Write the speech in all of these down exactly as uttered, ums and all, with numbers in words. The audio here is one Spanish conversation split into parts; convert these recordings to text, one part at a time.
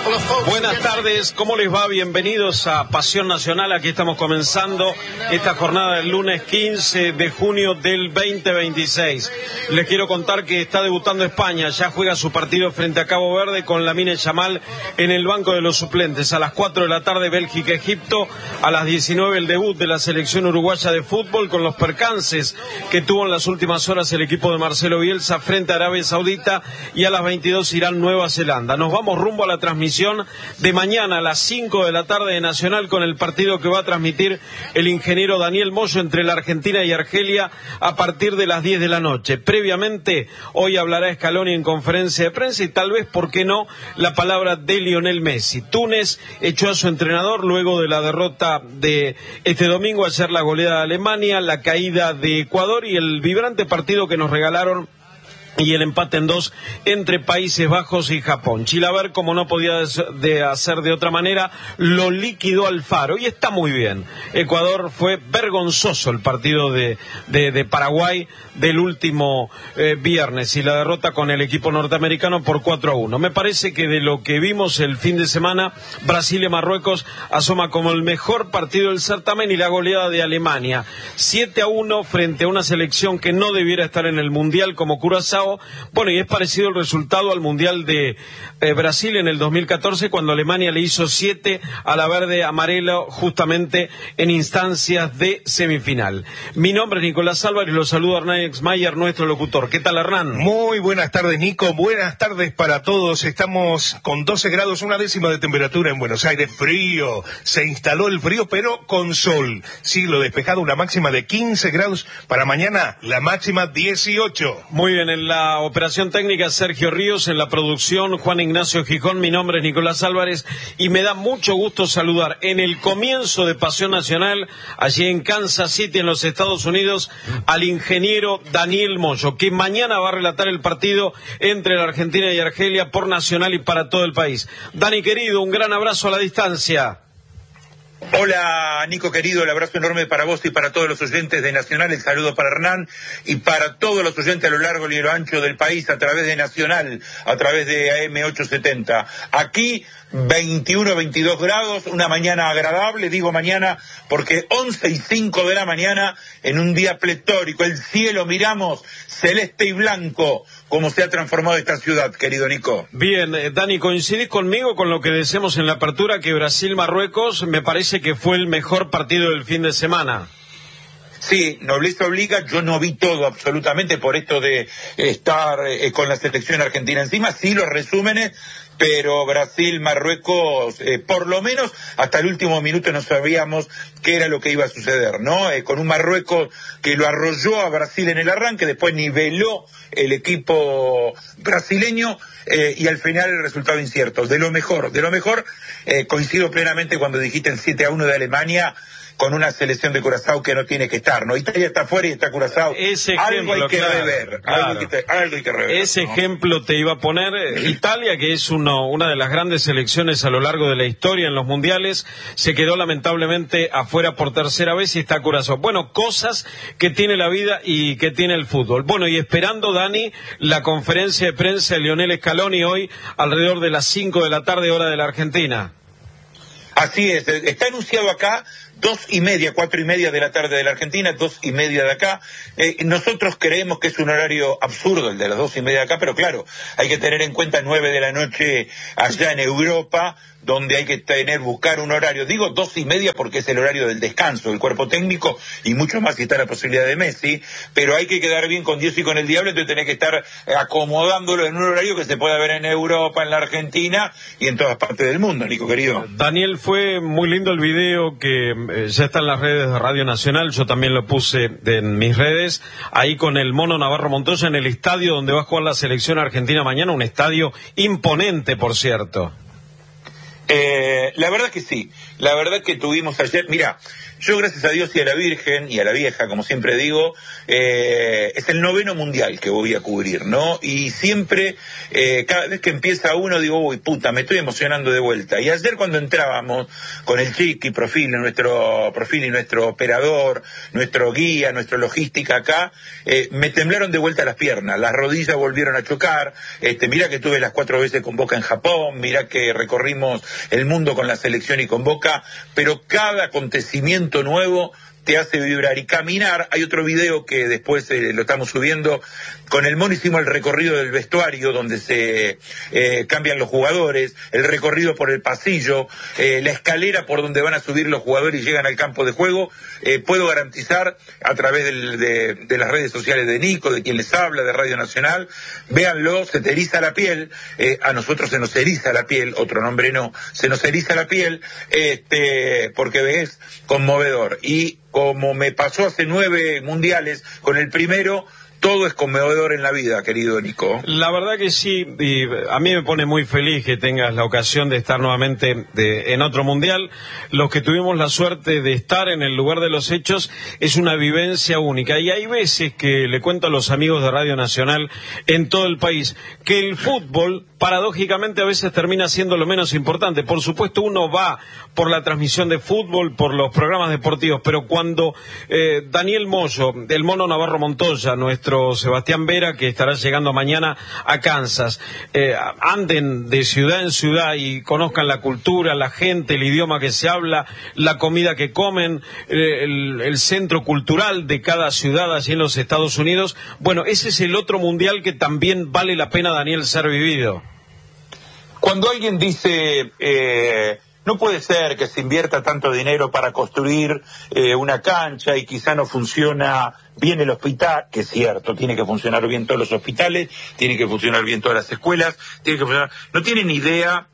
Buenas tardes, ¿cómo les va? Bienvenidos a Pasión Nacional. Aquí estamos comenzando esta jornada del lunes quince de junio del veinte veintiséis. Les quiero contar que está debutando España, ya juega su partido frente a Cabo Verde con Lamine Yamal en el banco de los suplentes. A las cuatro de la tarde Bélgica-Egipto, a las diecinueve el debut de la selección uruguaya de fútbol con los percances que tuvo en las últimas horas el equipo de Marcelo Bielsa frente a Arabia Saudita, y a las veintidós Irán-Nueva Zelanda. Nos vamos rumbo a la transmisión de mañana a las cinco de la tarde de Nacional con el partido que va a transmitir el ingeniero Daniel Moyo entre la Argentina y Argelia a partir de las diez de la noche. Previamente, hoy hablará Scaloni en conferencia de prensa y tal vez, ¿por qué no?, la palabra de Lionel Messi. Túnez echó a su entrenador luego de la derrota de este domingo, ayer la goleada de Alemania, la caída de Ecuador y el vibrante partido que nos regalaron y el empate en dos entre Países Bajos y Japón. Chilaver, como no podía de hacer de otra manera, lo liquidó Alfaro y está muy bien. Ecuador fue vergonzoso el partido de, de, de Paraguay del último eh, viernes y la derrota con el equipo norteamericano por cuatro a uno. Me parece que de lo que vimos el fin de semana, Brasil y Marruecos asoma como el mejor partido del certamen, y la goleada de Alemania siete a uno frente a una selección que no debiera estar en el Mundial como Curazao. Bueno, y es parecido el resultado al Mundial de eh, Brasil en el dos mil catorce, cuando Alemania le hizo siete a la verde amarelo justamente en instancias de semifinal. Mi nombre es Nicolás Álvarez y lo saluda Hernán Exmayer, nuestro locutor. ¿Qué tal, Hernán? Muy buenas tardes, Nico. Buenas tardes para todos. Estamos con doce grados, una décima de temperatura en Buenos Aires. Frío. Se instaló el frío, pero con sol. Cielo despejado, una máxima de quince grados. Para mañana, la máxima dieciocho. Muy bien, en la La operación técnica Sergio Ríos, en la producción Juan Ignacio Gijón. Mi nombre es Nicolás Álvarez y me da mucho gusto saludar en el comienzo de Pasión Nacional, allí en Kansas City, en los Estados Unidos, al ingeniero Daniel Moyo, que mañana va a relatar el partido entre la Argentina y Argelia por Nacional y para todo el país. Dani querido, un gran abrazo a la distancia. Hola, Nico querido, el abrazo enorme para vos y para todos los oyentes de Nacional, el saludo para Hernán y para todos los oyentes a lo largo y a lo ancho del país a través de Nacional, a través de A M ochocientos setenta. Aquí veintiuno, veintidós grados, una mañana agradable, digo mañana porque once y cinco de la mañana, en un día pletórico, el cielo miramos celeste y blanco, como se ha transformado esta ciudad, querido Nico. Bien, eh, Dani, ¿coincidís conmigo con lo que decimos en la apertura, que Brasil-Marruecos me parece que fue el mejor partido del fin de semana? Sí, nobleza obliga, yo no vi todo absolutamente por esto de estar eh, con la selección argentina encima, sí los resúmenes, pero Brasil, Marruecos, eh, por lo menos hasta el último minuto no sabíamos qué era lo que iba a suceder, ¿no? Eh, con un Marruecos que lo arrolló a Brasil en el arranque, después niveló el equipo brasileño, eh, y al final el resultado incierto. De lo mejor, de lo mejor, eh, coincido plenamente cuando dijiste el siete a uno de Alemania, con una selección de Curazao que no tiene que estar, ¿no? Italia está fuera y está Curazao. Ese ejemplo, algo hay que claro, rever, claro. Algo, hay que, algo hay que rever. Ese ¿no? ejemplo te iba a poner. Italia, que es uno, una de las grandes selecciones a lo largo de la historia en los mundiales, se quedó lamentablemente afuera por tercera vez y está Curazao. Bueno, cosas que tiene la vida y que tiene el fútbol. Bueno, y esperando, Dani, la conferencia de prensa de Lionel Scaloni hoy alrededor de las cinco de la tarde, hora de la Argentina. Así es, está anunciado acá dos y media, cuatro y media de la tarde de la Argentina, dos y media de acá. Eh, nosotros creemos que es un horario absurdo el de las dos y media de acá, pero claro, hay que tener en cuenta nueve de la noche allá en Europa, donde hay que tener, buscar un horario. Digo dos y media porque es el horario del descanso del cuerpo técnico y mucho más si está la posibilidad de Messi, pero hay que quedar bien con Dios y con el diablo, entonces tenés que estar acomodándolo en un horario que se pueda ver en Europa, en la Argentina y en todas partes del mundo, Nico querido. Daniel, fue muy lindo el video que eh, ya está en las redes de Radio Nacional, yo también lo puse en mis redes, ahí con el Mono Navarro Montoya en el estadio donde va a jugar la selección argentina mañana, un estadio imponente, por cierto. Eh, la verdad que sí, la verdad que tuvimos ayer, mira, yo gracias a Dios y a la Virgen y a la Vieja, como siempre digo, eh, es el noveno mundial que voy a cubrir, ¿no? Y siempre, eh, cada vez que empieza uno, digo, uy, puta, me estoy emocionando de vuelta. Y ayer cuando entrábamos con el Chiqui, Profil, nuestro Profil y nuestro operador, nuestro guía, nuestra logística acá, eh, me temblaron de vuelta las piernas, las rodillas volvieron a chocar, este, mira que tuve las cuatro veces con Boca en Japón, mira que recorrimos el mundo con la selección y con Boca, pero cada acontecimiento nuevo te hace vibrar y caminar. Hay otro video que después eh, lo estamos subiendo, con el Mono hicimos el recorrido del vestuario donde se eh, cambian los jugadores, el recorrido por el pasillo, eh, la escalera por donde van a subir los jugadores y llegan al campo de juego. Eh, puedo garantizar a través del, de, de las redes sociales de Nico, de quien les habla, de Radio Nacional, véanlo, se te eriza la piel, eh, a nosotros se nos eriza la piel, otro nombre no, se nos eriza la piel, este, porque es conmovedor. Y como me pasó hace nueve mundiales, con el primero, todo es conmovedor en la vida, querido Nico. La verdad que sí, y a mí me pone muy feliz que tengas la ocasión de estar nuevamente de, en otro mundial. Los que tuvimos la suerte de estar en el lugar de los hechos, es una vivencia única. Y hay veces que le cuento a los amigos de Radio Nacional en todo el país que el fútbol, paradójicamente, a veces termina siendo lo menos importante. Por supuesto, uno va por la transmisión de fútbol, por los programas deportivos, pero cuando eh, Daniel Moyo, el Mono Navarro Montoya, nuestro Sebastián Vera, que estará llegando mañana a Kansas, eh, anden de ciudad en ciudad y conozcan la cultura, la gente, el idioma que se habla, la comida que comen, eh, el, el centro cultural de cada ciudad allí en los Estados Unidos. Bueno, ese es el otro mundial que también vale la pena, Daniel, ser vivido. Cuando alguien dice, eh, no puede ser que se invierta tanto dinero para construir eh, una cancha y quizá no funciona bien el hospital, que es cierto, tiene que funcionar bien todos los hospitales, tiene que funcionar bien todas las escuelas, tiene que funcionar, no tienen idea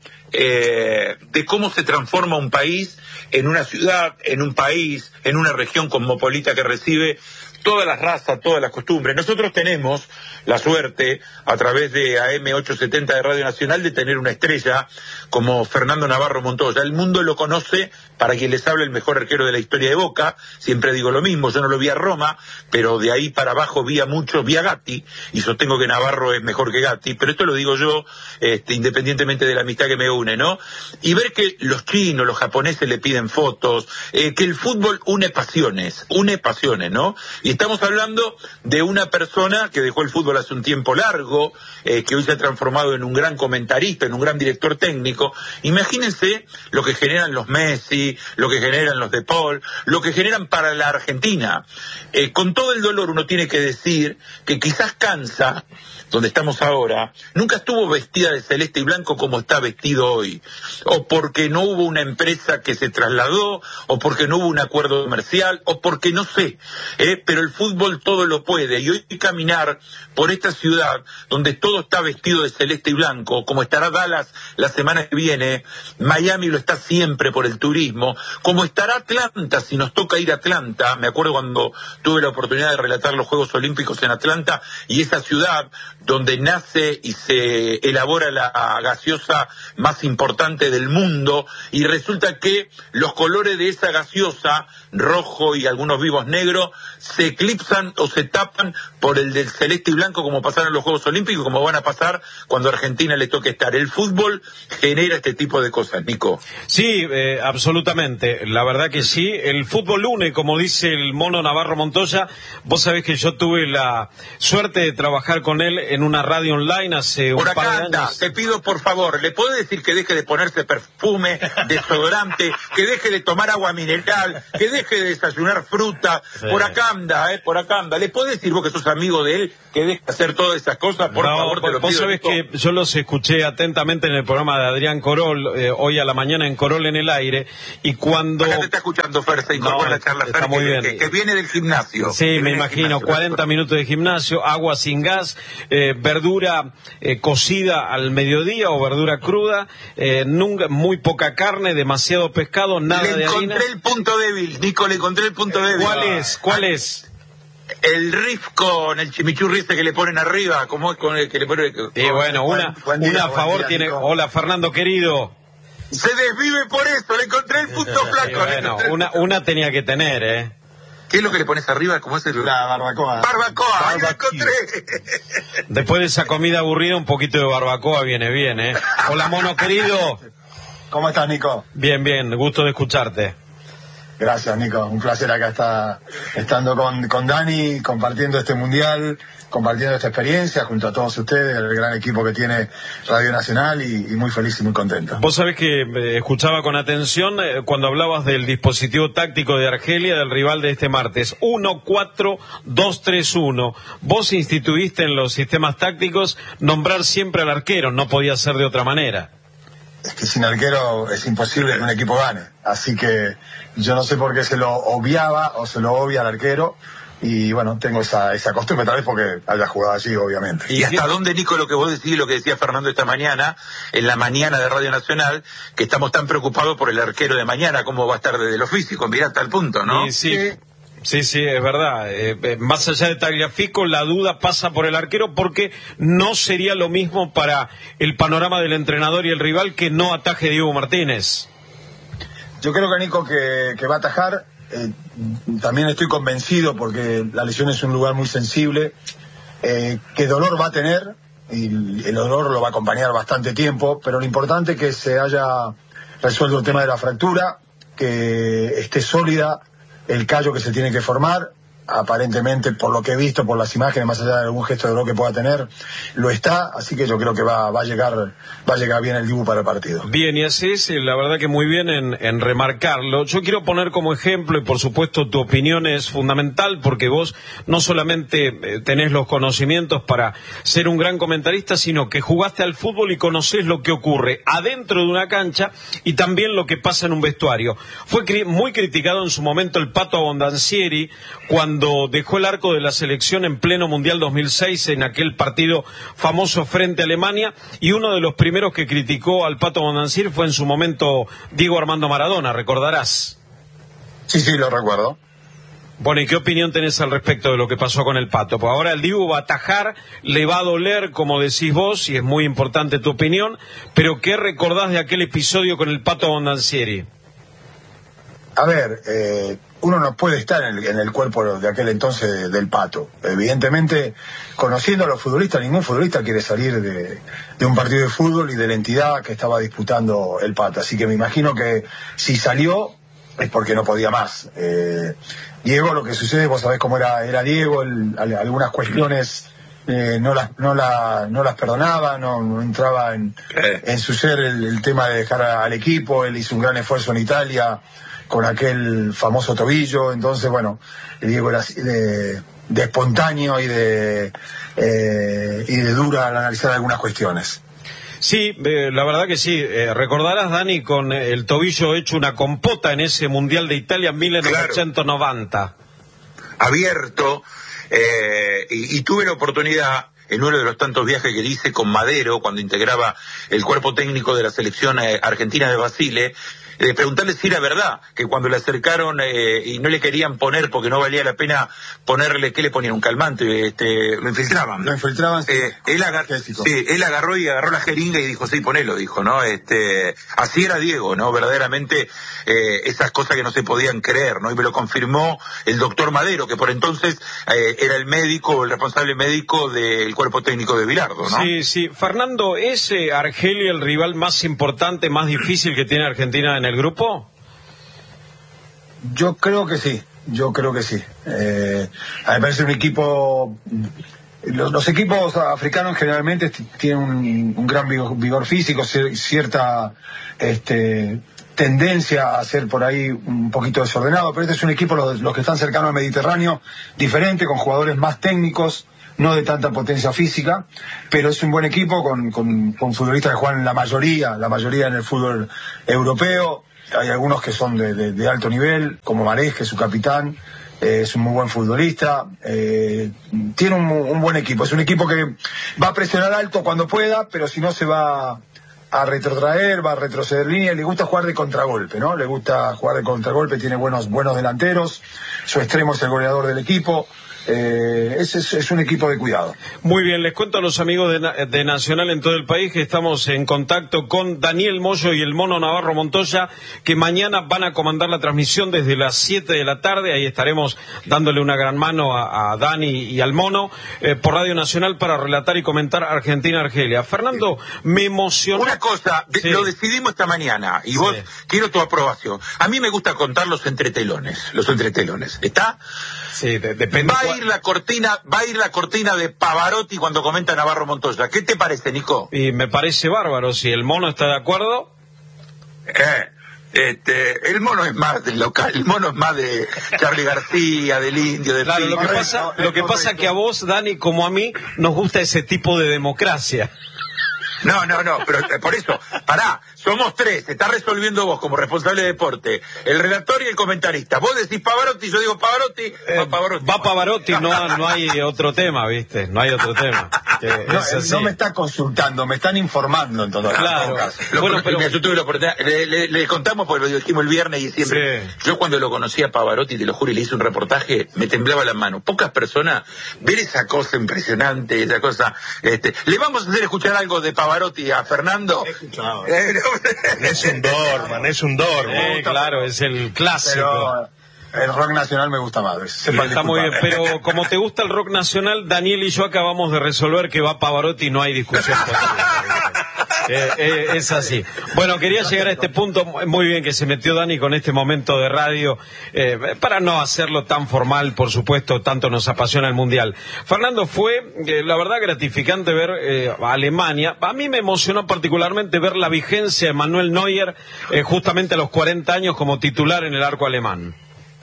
eh, de cómo se transforma un país en una ciudad, en un país, en una región cosmopolita que recibe todas las razas, todas las costumbres. Nosotros tenemos la suerte, a través de A M ochocientos setenta de Radio Nacional, de tener una estrella como Fernando Navarro Montoya. El mundo lo conoce, para quien les habla, el mejor arquero de la historia de Boca. Siempre digo lo mismo, yo no lo vi a Roma, pero de ahí para abajo vi a muchos, vi a Gatti, y sostengo que Navarro es mejor que Gatti, pero esto lo digo yo, este, independientemente de la amistad que me une, ¿no? Y ver que los chinos, los japoneses le piden fotos, eh, que el fútbol une pasiones, une pasiones, ¿no? Y estamos hablando de una persona que dejó el fútbol hace un tiempo largo, eh, que hoy se ha transformado en un gran comentarista, en un gran director técnico. Imagínense lo que generan los Messi, lo que generan los De Paul, lo que generan para la Argentina. Eh, con todo el dolor uno tiene que decir que quizás Kansas, donde estamos ahora, nunca estuvo vestida de celeste y blanco como está vestido hoy, o porque no hubo una empresa que se trasladó, o porque no hubo un acuerdo comercial, o porque no sé, eh, pero el fútbol todo lo puede, y hoy caminar por esta ciudad donde todo está vestido de celeste y blanco, como estará Dallas la semana que viene, Miami lo está siempre por el turismo, como estará Atlanta, si nos toca ir a Atlanta. Me acuerdo cuando tuve la oportunidad de relatar los Juegos Olímpicos en Atlanta, y esa ciudad donde nace y se elabora la gaseosa más importante del mundo, y resulta que los colores de esa gaseosa, rojo y algunos vivos negros, se eclipsan o se tapan por el del celeste y blanco, como pasaron en los Juegos Olímpicos, como van a pasar cuando a Argentina le toque estar. El fútbol genera este tipo de cosas, Nico. Sí, eh, absolutamente, la verdad que sí. El fútbol une, como dice el Mono Navarro Montoya. Vos sabés que yo tuve la suerte de trabajar con él en una radio online hace un por par acá de anda, años. te pido por favor, ¿le puedo decir que deje de ponerse perfume, desodorante, que deje de tomar agua mineral, que deje de desayunar fruta? Sí. Por acá anda, eh, por acá anda. ¿Le puedo decir vos, que sos amigo de él, que deje de hacer todas esas cosas? Por no, favor, te lo vos pido. Vos sabés que yo los escuché atentamente en el programa de Adrián Corol, eh, hoy a la mañana en Corol en el Aire, y cuando... Acá te está escuchando, Fer, se incorpora no, la charla, está Fer, muy que, bien. Que, que viene del gimnasio. Sí, me imagino, cuarenta minutos de gimnasio, agua sin gas, eh, verdura eh, cocida al mediodía o verdura cruda, eh, nunca, muy poca carne, demasiado pescado, nada le de harina. Le encontré el punto débil, Nico, le encontré el punto débil. ¿Cuál es? ¿Cuál es? El riff con el chimichurri ese que le ponen arriba, como con el que le ponen... Y bueno, una, buen día, una a buen favor día, tiene... Nico. Hola, Fernando, querido. Se desvive por eso, le encontré el punto flaco. Bueno, una, una tenía que tener, ¿eh? ¿Qué es lo que le pones arriba? ¿Cómo es el...? La barbacoa. Barbacoa, ahí la encontré. Después de esa comida aburrida, un poquito de barbacoa viene bien, ¿eh? Hola, mono querido. ¿Cómo estás, Nico? Bien, bien, gusto de escucharte. Gracias, Nico. Un placer acá estar estando con, con Dani, compartiendo este mundial, compartiendo esta experiencia junto a todos ustedes, el gran equipo que tiene Radio Nacional, y, y muy feliz y muy contento. Vos sabés que eh, escuchaba con atención eh, cuando hablabas del dispositivo táctico de Argelia, del rival de este martes, uno cuatro dos tres uno. Vos instituiste en los sistemas tácticos nombrar siempre al arquero, no podía ser de otra manera. Es que sin arquero es imposible que un equipo gane, así que yo no sé por qué se lo obviaba o se lo obvia al arquero, y bueno, tengo esa, esa costumbre, tal vez porque haya jugado allí, obviamente. ¿Y hasta dónde, Nico, lo que vos decís, lo que decía Fernando esta mañana, en la mañana de Radio Nacional, que estamos tan preocupados por el arquero de mañana, cómo va a estar desde lo físico? Mirá, hasta el punto, ¿no? Sí, sí. sí. Sí, sí, es verdad. Eh, eh, más allá de Tagliafico, la duda pasa por el arquero, porque no sería lo mismo para el panorama del entrenador y el rival que no ataje Diego Martínez. Yo creo que Nico que, que va a atajar. Eh, también estoy convencido, porque la lesión es un lugar muy sensible, eh, que dolor va a tener, y el dolor lo va a acompañar bastante tiempo, pero lo importante es que se haya resuelto el tema de la fractura, que esté sólida el callo que se tiene que formar. Aparentemente, por lo que he visto, por las imágenes, más allá de algún gesto de dolor que pueda tener, lo está, así que yo creo que va, va a llegar va a llegar bien el Dibu para el partido. Bien, y así es, la verdad que muy bien en, en remarcarlo. Yo quiero poner como ejemplo, y por supuesto tu opinión es fundamental, porque vos no solamente eh, tenés los conocimientos para ser un gran comentarista, sino que jugaste al fútbol y conocés lo que ocurre adentro de una cancha y también lo que pasa en un vestuario. Fue cri- muy criticado en su momento el Pato Abondancieri cuando cuando dejó el arco de la selección en pleno Mundial dos mil seis, en aquel partido famoso frente a Alemania, y uno de los primeros que criticó al Pato Abondancieri fue en su momento Diego Armando Maradona, recordarás. Sí, sí, lo recuerdo. Bueno, ¿y qué opinión tenés al respecto de lo que pasó con el Pato? Pues ahora el Dibu va a atajar, le va a doler, como decís vos, y es muy importante tu opinión, pero ¿qué recordás de aquel episodio con el Pato Abondancieri? A ver, eh, uno no puede estar en el, en el cuerpo de aquel entonces del Pato. Evidentemente, conociendo a los futbolistas, ningún futbolista quiere salir de, de un partido de fútbol y de la entidad que estaba disputando el Pato. Así que me imagino que si salió es porque no podía más. Eh, Diego, lo que sucede, vos sabés cómo era, era Diego, el, algunas cuestiones eh, no las no la, no las perdonaba, no, no entraba en, en su ser el, el tema de dejar al equipo. Él hizo un gran esfuerzo en Italia con aquel famoso tobillo, entonces bueno, Diego era de, de espontáneo y de eh, y de dura al analizar algunas cuestiones. Sí, eh, la verdad que sí. Eh, recordarás, Dani, con el tobillo hecho una compota en ese Mundial de Italia en mil novecientos noventa. Claro. Abierto, eh, y, y tuve la oportunidad en uno de los tantos viajes que hice con Madero, cuando integraba el cuerpo técnico de la selección eh, argentina de Basile, de preguntarle si era verdad, que cuando le acercaron eh, y no le querían poner, porque no valía la pena ponerle, ¿qué le ponían? Un calmante, este, lo infiltraban. Lo infiltraban, sí. Eh, él, agar sí, él agarró y agarró la jeringa y dijo, sí, ponelo, dijo, ¿no? Este, así era Diego, ¿no? Verdaderamente, eh, esas cosas que no se podían creer, ¿no? Y me lo confirmó el doctor Madero, que por entonces eh, era el médico, el responsable médico del cuerpo técnico de Bilardo, ¿no? Sí, sí. Fernando, ¿es eh, Argelia el rival más importante, más difícil que tiene Argentina en el grupo? Yo creo que sí, yo creo que sí. Eh, a mí me parece un equipo... Los, los equipos africanos generalmente tienen un, un gran vigor, vigor físico, cierta este, tendencia a ser por ahí un poquito desordenado, pero este es un equipo, los, los que están cercanos al Mediterráneo, diferente, con jugadores más técnicos, no de tanta potencia física, pero es un buen equipo con, con, con futbolistas que juegan la mayoría, la mayoría en el fútbol europeo. Hay algunos que son de, de, de alto nivel, como Marés, que es su capitán, eh, es un muy buen futbolista, eh, tiene un, un buen equipo, es un equipo que va a presionar alto cuando pueda, pero si no se va a retrotraer, va a retroceder línea. Le gusta jugar de contragolpe, ¿no? Le gusta jugar de contragolpe, tiene buenos, buenos delanteros, su extremo es el goleador del equipo, Eh, ese es, es un equipo de cuidado. Muy bien, les cuento a los amigos de, de Nacional en todo el país que estamos en contacto con Daniel Moyo y el Mono Navarro Montoya, que mañana van a comandar la transmisión desde las siete de la tarde. Ahí estaremos dándole una gran mano a, a Dani y al Mono eh, por Radio Nacional para relatar y comentar Argentina-Argelia. Fernando, me emocionó. Una cosa, sí. Lo decidimos esta mañana y vos, sí. Quiero tu aprobación. A mí me gusta contar los entretelones, los entretelones. ¿Está? Sí, de, depende. Va a ir la cortina, va a ir la cortina de Pavarotti cuando comenta Navarro Montoya. ¿Qué te parece, Nico? Y me parece bárbaro. Si el Mono está de acuerdo. Eh, este, el Mono es más del local, el Mono es más de Charly García, del Indio, de Claro, lo que pasa, lo que pasa que a vos, Dani, como a mí, nos gusta ese tipo de democracia. No, no, no, pero por eso, pará, somos tres, te estás resolviendo vos como responsable de deporte, el relator y el comentarista. Vos decís Pavarotti, yo digo Pavarotti, eh, va Pavarotti. Va Pavarotti, no, no hay otro tema, ¿viste? No hay otro tema. Que no, no me está consultando, me están informando en todo caso. Claro. Lo, Bueno, pero... Yo tuve la oportunidad, le, le, le contamos porque lo dijimos el viernes y siempre. Sí. Yo cuando lo conocí a Pavarotti, te lo juro, y le hice un reportaje, me temblaba la mano. Pocas personas ver esa cosa impresionante, esa cosa. Este, le vamos a hacer escuchar algo de Pavarotti a Fernando. He escuchado. Es un Dorman, es un Dorman. Eh, claro, es el clásico. Pero el rock nacional me gusta más. Sepan Está muy bien, pero como te gusta el rock nacional, Daniel y yo acabamos de resolver que va Pavarotti y no hay discusión posible. Eh, eh, es así. Bueno, quería llegar a este punto. Muy bien que se metió Dani con este momento de radio, eh, para no hacerlo tan formal, por supuesto, tanto nos apasiona el Mundial. Fernando, fue eh, la verdad gratificante ver eh, a Alemania. A mí me emocionó particularmente ver la vigencia de Manuel Neuer eh, justamente a los cuarenta años como titular en el arco alemán.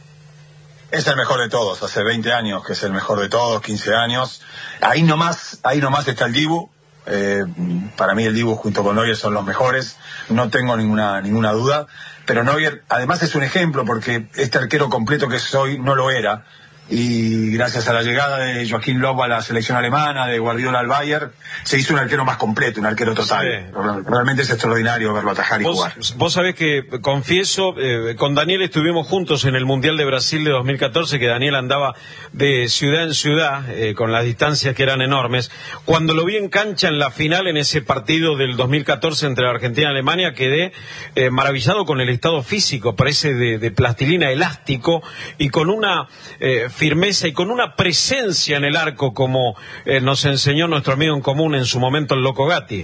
Es el mejor de todos, hace veinte años que es el mejor de todos, quince años. Ahí nomás, ahí nomás está el Dibu. Eh, para mí el Dibu junto con Neuer son los mejores, no tengo ninguna ninguna duda, pero Neuer además es un ejemplo porque este arquero completo que es hoy no lo era, y gracias a la llegada de Joachim Löw a la selección alemana, de Guardiola al Bayern, se hizo un arquero más completo, un arquero total. Sí. Realmente es extraordinario verlo atajar y vos, jugar. Vos sabés que, confieso, eh, con Daniel estuvimos juntos en el Mundial de Brasil de dos mil catorce, que Daniel andaba de ciudad en ciudad, eh, con las distancias que eran enormes. Cuando lo vi en cancha en la final, en ese partido del dos mil catorce entre Argentina y Alemania, quedé eh, maravillado con el estado físico, parece de, de plastilina elástico, y con una eh, firmeza y con una presencia en el arco, como eh, nos enseñó nuestro amigo en común en su momento, el Loco Gatti.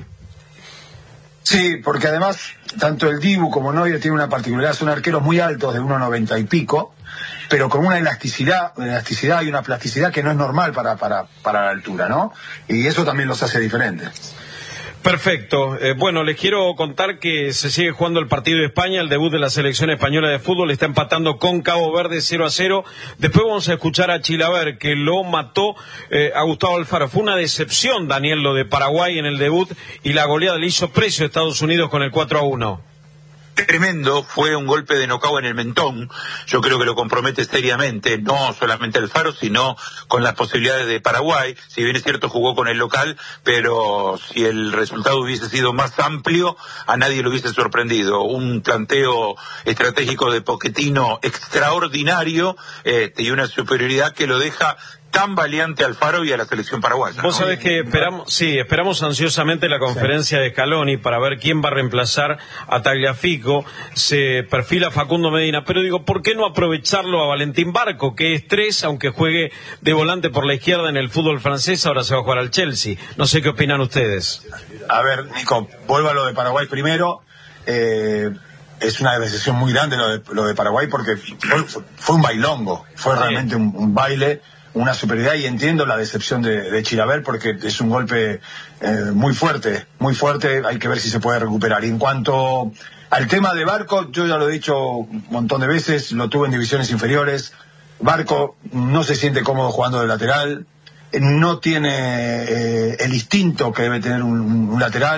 Sí, porque además tanto el Dibu como Neuer tienen una particularidad, son arqueros muy altos, de uno noventa y pico, pero con una elasticidad, una elasticidad y una plasticidad que no es normal para, para, para la altura, ¿no? Y eso también los hace diferentes. Perfecto. Eh, bueno, les quiero contar que se sigue jugando el partido de España, el debut de la selección española de fútbol, está empatando con Cabo Verde cero a cero. Después vamos a escuchar a Chilaver, que lo mató eh, a Gustavo Alfaro. Fue una decepción, Daniel, lo de Paraguay en el debut, y la goleada le hizo precio a Estados Unidos con el cuatro a uno. Tremendo, fue un golpe de nocaut en el mentón, yo creo que lo compromete seriamente, no solamente Alfaro, sino con las posibilidades de Paraguay. Si bien es cierto jugó con el local, pero si el resultado hubiese sido más amplio, a nadie lo hubiese sorprendido. Un planteo estratégico de Pochettino extraordinario, eh, y una superioridad que lo deja tan valiente al Faro y a la selección paraguaya. Vos ¿no? sabés que esperamos, sí, esperamos ansiosamente la conferencia sí. de Scaloni para ver quién va a reemplazar a Tagliafico. Se perfila Facundo Medina, pero digo, ¿por qué no aprovecharlo a Valentín Barco, que es tres, aunque juegue de volante por la izquierda en el fútbol francés, ahora se va a jugar al Chelsea? No sé qué opinan ustedes. A ver, Nico, vuelvo a lo de Paraguay primero. Eh... Es una decisión muy grande lo de, lo de Paraguay, porque fue, fue un bailongo, fue sí. realmente un, un baile, una superioridad, y entiendo la decepción de, de Chilaver, porque es un golpe eh, muy fuerte, muy fuerte, hay que ver si se puede recuperar. Y en cuanto al tema de Barco, yo ya lo he dicho un montón de veces, lo tuve en divisiones inferiores. Barco no se siente cómodo jugando de lateral, no tiene eh, el instinto que debe tener un, un lateral,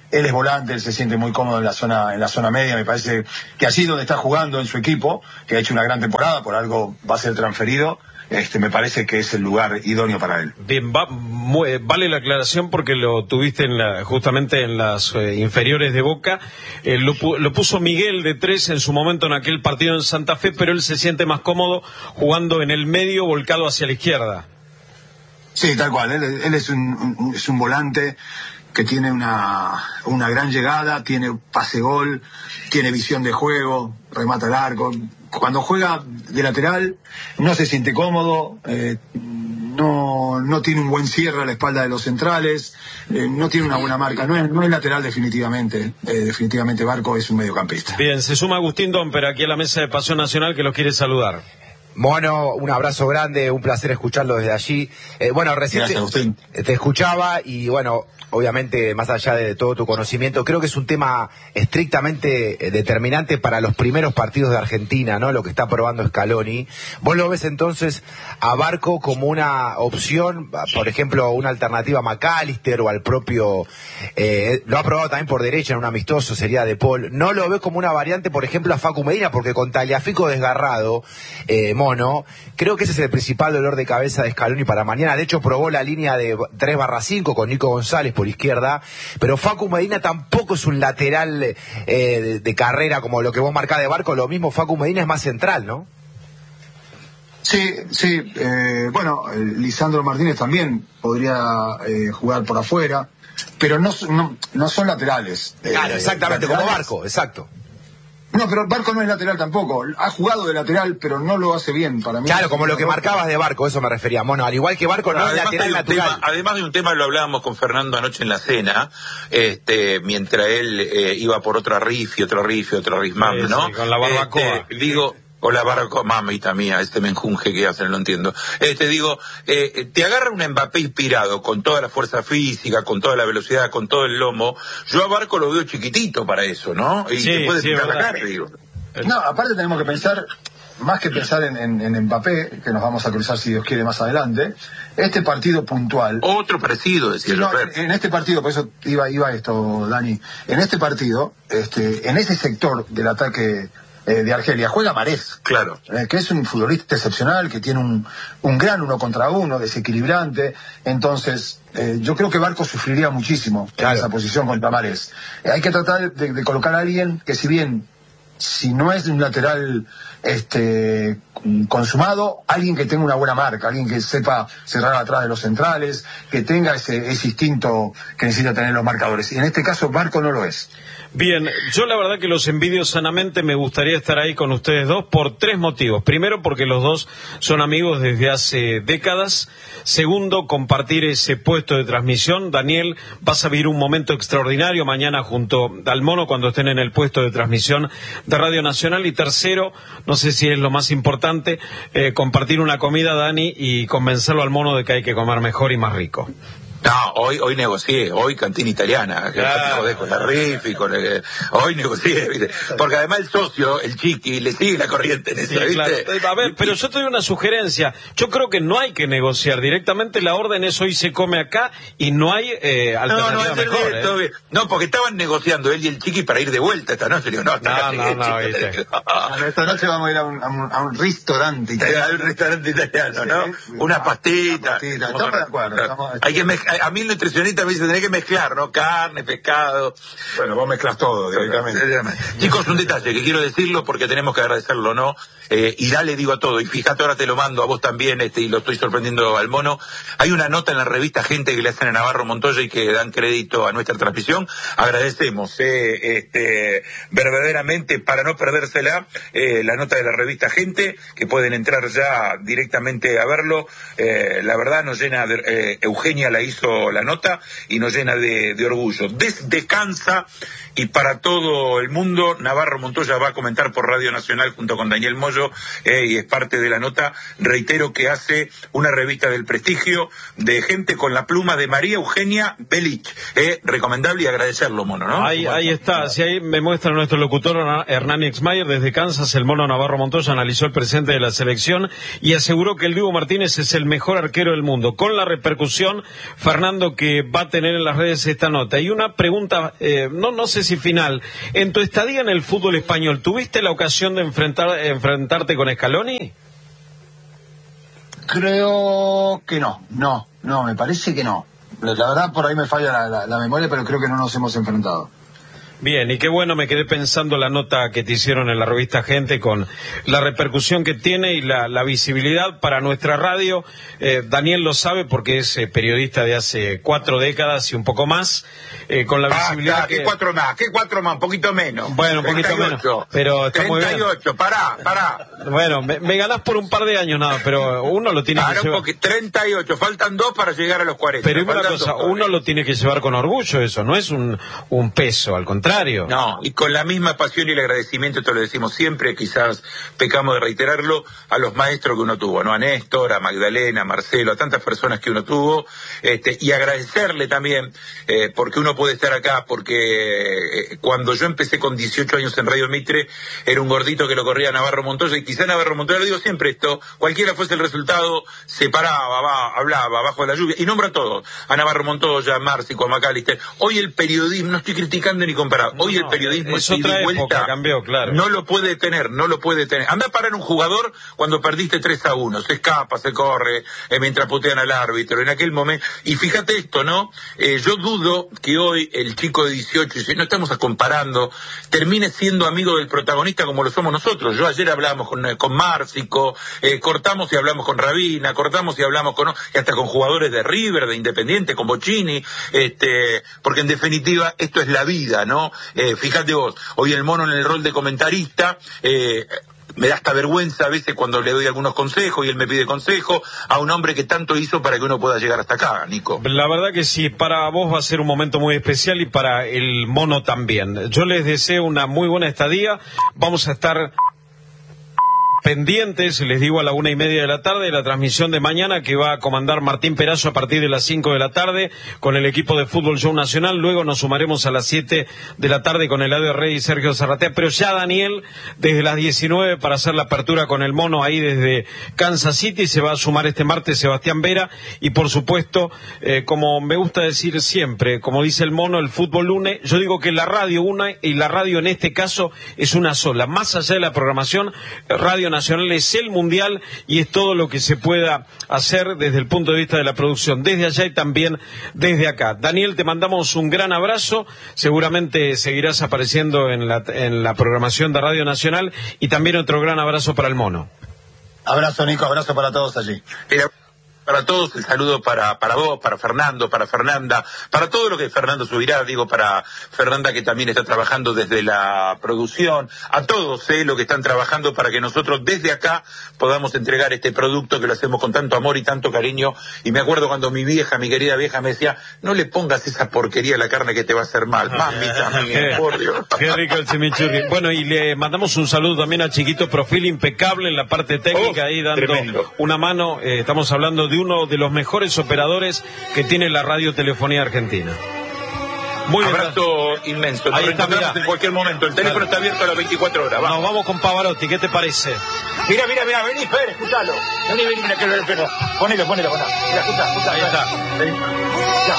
él es volante, él se siente muy cómodo en la zona, en la zona media, me parece que allí donde está jugando en su equipo, que ha hecho una gran temporada, por algo va a ser transferido. Este, me parece que es el lugar idóneo para él. Bien, va, muy, vale la aclaración porque lo tuviste en la, justamente en las eh, inferiores de Boca. Eh, lo, lo puso Miguel de tres en su momento en aquel partido en Santa Fe, pero él se siente más cómodo jugando en el medio, volcado hacia la izquierda. Sí, tal cual. Él, él es, un, un, es un volante que tiene una, una gran llegada, tiene pase-gol, tiene visión de juego, remata al arco. Cuando juega de lateral no se siente cómodo, eh, no, no tiene un buen cierre a la espalda de los centrales, eh, no tiene una buena marca, no es, no es lateral definitivamente, eh, definitivamente Barco es un mediocampista. Bien, se suma Agustín Domper aquí a la mesa de Pasión Nacional que los quiere saludar. Mono, un abrazo grande, un placer escucharlo desde allí. Eh, bueno, recién te, te escuchaba y bueno, obviamente más allá de todo tu conocimiento, creo que es un tema estrictamente eh, determinante para los primeros partidos de Argentina, ¿no? Lo que está probando Scaloni. ¿Vos lo ves entonces a Barco como una opción, por ejemplo, una alternativa a McAllister o al propio, eh, lo ha probado también por derecha en un amistoso, sería De Paul? ¿No lo ves como una variante, por ejemplo, a Facu Medina? Porque con Tagliafico desgarrado, eh, Mono, creo que ese es el principal dolor de cabeza de Scaloni para mañana. De hecho, probó la línea de tres barra cinco con Nico González por izquierda, pero Facu Medina tampoco es un lateral eh, de, de carrera como lo que vos marcás de Barco. Lo mismo, Facu Medina es más central, ¿no? Sí, sí, eh, bueno, Lisandro Martínez también podría eh, jugar por afuera, pero no, no, no son laterales. Claro, eh, exactamente, laterales. Como Barco, exacto. No, pero Barco no es lateral tampoco. Ha jugado de lateral, pero no lo hace bien para mí. Claro, como lo que marcabas de Barco, eso me refería. Mono, al igual que Barco no es lateral natural. Tema, además de un tema, lo hablábamos con Fernando anoche en la cena, este, mientras él eh, iba por otra riff y otra riff y otra riff mam, sí, ¿no? Sí, con la barbacoa. Este, digo... O la barbacoa, mamita mía, este menjunje que hacen, no entiendo. Eh, te digo, eh, te agarra un Mbappé inspirado, con toda la fuerza física, con toda la velocidad, con todo el lomo. Yo a Barco lo veo chiquitito para eso, ¿no? Y sí, te puede sí, tirar la verdad. cara, digo. No, aparte tenemos que pensar, más que pensar en, en, en Mbappé, que nos vamos a cruzar si Dios quiere más adelante, este partido puntual... Otro parecido, decía no, el en, en este partido, por eso iba, iba esto, Dani, en este partido, este, en ese sector del ataque... Eh, de Argelia, juega Marés, claro, eh, que es un futbolista excepcional, que tiene un, un gran uno contra uno, desequilibrante. Entonces, eh, yo creo que Barco sufriría muchísimo claro. en esa posición contra Marés. Eh, hay que tratar de, de colocar a alguien que, si bien, si no es un lateral este consumado, alguien que tenga una buena marca, alguien que sepa cerrar atrás de los centrales, que tenga ese, ese instinto que necesita tener los marcadores. Y en este caso, Barco no lo es. Bien, yo la verdad que los envidio sanamente, me gustaría estar ahí con ustedes dos por tres motivos. Primero, porque los dos son amigos desde hace décadas. Segundo, compartir ese puesto de transmisión. Daniel, vas a vivir un momento extraordinario mañana junto al Mono cuando estén en el puesto de transmisión de Radio Nacional. Y tercero, no sé si es lo más importante, eh, compartir una comida, Dani, y convencerlo al Mono de que hay que comer mejor y más rico. No, hoy hoy negocié, hoy cantina italiana, que claro. Jodés con la riff y con el, hoy negocié, ¿viste? Porque además el socio, el chiqui, le sigue la corriente en eso, sí, ¿viste? Claro. A ver, pero yo te doy una sugerencia, yo creo que no hay que negociar, directamente la orden es hoy se come acá y no hay eh, alternativa no, no, mejor, bien, todo ¿eh? bien. No, porque estaban negociando él y el chiqui para ir de vuelta esta noche, digo, no, no, no, no, ¿viste? no, esta noche vamos a ir a un, a un, a un restaurante italiano. A un restaurante italiano, ¿no? Sí, unas pastitas. Pastita. Estamos de acuerdo. Estamos... Hay que mezclar, a mí el nutricionista me dice, tenés que mezclar, ¿no? Carne, pescado. Bueno, vos mezclas todo, teóricamente. Chicos, un detalle que quiero decirlo porque tenemos que agradecerlo, ¿no? Eh, y dale digo a todo, y fíjate, ahora te lo mando a vos también, este, y lo estoy sorprendiendo al Mono. Hay una nota en la revista Gente que le hacen a Navarro Montoya y que dan crédito a nuestra transmisión. Agradecemos, eh, este, verdaderamente, para no perdérsela, eh, la nota de la revista Gente, que pueden entrar ya directamente a verlo. Eh, la verdad nos llena de, eh, Eugenia la hizo la nota y nos llena de, de orgullo. Des, descansa, y para todo el mundo, Navarro Montoya va a comentar por Radio Nacional junto con Daniel Moyo, eh, y es parte de la nota. Reitero que hace una revista del prestigio de Gente con la pluma de María Eugenia Belich. Eh, recomendable y agradecerlo, Mono, ¿no? Ahí, ahí está, si ahí me muestra nuestro locutor Hernán Exmayer desde Kansas, el Mono Navarro Montoya analizó el presente de la selección y aseguró que el Dibu Martínez es el mejor arquero del mundo, con la repercusión Fernando, que va a tener en las redes esta nota. Y una pregunta, eh, no, no sé si final. En tu estadía en el fútbol español, ¿tuviste la ocasión de enfrentar, enfrentarte con Scaloni? Creo que no, no, no, me parece que no. La verdad, por ahí me falla la, la, la memoria, pero creo que no nos hemos enfrentado. Bien, y qué bueno, me quedé pensando la nota que te hicieron en la revista Gente con la repercusión que tiene y la, la visibilidad para nuestra radio. Eh, Daniel lo sabe porque es eh, periodista de hace cuatro décadas y un poco más, eh, con la visibilidad ah, que... ¿Qué cuatro más? ¿Qué cuatro más? Un poquito menos. Bueno, un poquito treinta y ocho. menos, pero está muy bien. treinta y ocho, pará, pará. Bueno, me, me ganás por un par de años nada, pero uno lo tiene Ahora que llevar... treinta y ocho, faltan dos para llegar a los cuarenta. Pero es una faltan cosa, dos, uno lo tiene que llevar con orgullo, eso, no es un, un peso, al contrario. No, y con la misma pasión y el agradecimiento, te lo decimos siempre, quizás pecamos de reiterarlo, a los maestros que uno tuvo, ¿no? A Néstor, a Magdalena, a Marcelo, a tantas personas que uno tuvo, este, y agradecerle también, eh, porque uno puede estar acá, porque eh, cuando yo empecé con dieciocho años en Radio Mitre, era un gordito que lo corría Navarro Montoya, y quizá Navarro Montoya, lo digo siempre esto, cualquiera fuese el resultado, se paraba, va, hablaba, bajo la lluvia, y nombra a todos, a Navarro Montoya, a Márcico, a Macalister. Hoy el periodismo, no estoy criticando ni comparando, hoy no, el periodismo es otra vuelta, época, cambió, claro. No lo puede tener, no lo puede tener. Anda a parar un jugador cuando perdiste tres a uno, se escapa, se corre, eh, mientras putean al árbitro, en aquel momento. Y fíjate esto, ¿no? Eh, yo dudo que hoy el chico de dieciocho, y si no estamos comparando, termine siendo amigo del protagonista como lo somos nosotros. Yo ayer hablamos con, con Márcico, eh, cortamos y hablamos con Rabina, cortamos y hablamos con, y hasta con jugadores de River, de Independiente, con Bocchini, este, porque en definitiva esto es la vida, ¿no? Eh, fíjate vos, hoy el Mono en el rol de comentarista, eh, me da hasta vergüenza a veces cuando le doy algunos consejos y él me pide consejo a un hombre que tanto hizo para que uno pueda llegar hasta acá, Nico. La verdad que sí, para vos va a ser un momento muy especial y para el Mono también. Yo les deseo una muy buena estadía, vamos a estar pendientes, les digo, a la una y media de la tarde, la transmisión de mañana que va a comandar Martín Perazo a partir de las cinco de la tarde con el equipo de Fútbol Show Nacional. Luego nos sumaremos a las siete de la tarde con Eladio Rey y Sergio Zarratea, pero ya Daniel desde las diecinueve para hacer la apertura con el Mono ahí desde Kansas City. Se va a sumar este martes Sebastián Vera y por supuesto, eh, como me gusta decir siempre, como dice el Mono, el fútbol une. Yo digo que la radio una y la radio en este caso es una sola. Más allá de la programación, Radio Nacional es el mundial y es todo lo que se pueda hacer desde el punto de vista de la producción, desde allá y también desde acá. Daniel, te mandamos un gran abrazo, seguramente seguirás apareciendo en la, en la programación de Radio Nacional y también otro gran abrazo para el Mono. Abrazo, Nico, abrazo para todos allí. Mira, para todos, el saludo para, para vos, para Fernando, para Fernanda, para todo lo que Fernando subirá, digo, para Fernanda que también está trabajando desde la producción, a todos, eh, lo que están trabajando para que nosotros desde acá podamos entregar este producto que lo hacemos con tanto amor y tanto cariño. Y me acuerdo cuando mi vieja, mi querida vieja, me decía, no le pongas esa porquería a la carne que te va a hacer mal. Mamita mía, por Dios. Qué rico el chimichurri. Bueno, y le mandamos un saludo también a Chiquito Profil, impecable en la parte técnica, oh, ahí dando tremendo. Una mano. Eh, estamos hablando de uno de los mejores operadores que tiene la radiotelefonía argentina. Muy abrazo bien. Inmenso. Nos reencontramos en cualquier momento. El teléfono está abierto a las veinticuatro horas. Vamos. Nos vamos con Pavarotti. ¿Qué te parece? Mira, mira, mira. Vení, Fer, escuchalo. Vení, vení, mira que lo espero. Ponelo, ponelo, ponelo. Mira, escucha, escucha. Ahí está. Vení. Ya.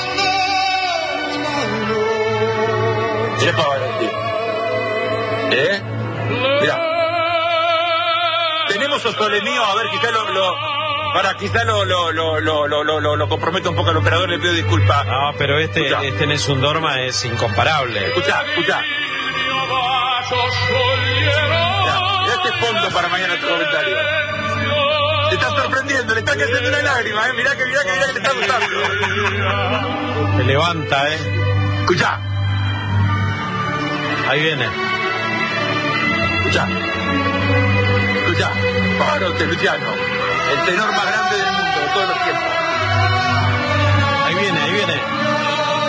Mira Pavarotti. ¿Eh? Mira. Tenemos a Sole mío. A ver, quizá lo... lo... Para, quizá lo, lo, lo, lo, lo, lo, lo compromete un poco al operador, le pido disculpas. No, pero este, escucha. este Nessun Dorma es incomparable. Escucha, escucha. Ya, este fondo para mañana tu comentario. Te está sorprendiendo, le está cayendo una lágrima, eh. Mirá que, mirá que, mirá que te está gustando. Te levanta, eh. Escucha. Ahí viene. Escucha. Escucha. Pavarotti, Luciano. El tenor más grande del mundo de todos los tiempos. Ahí viene, ahí viene.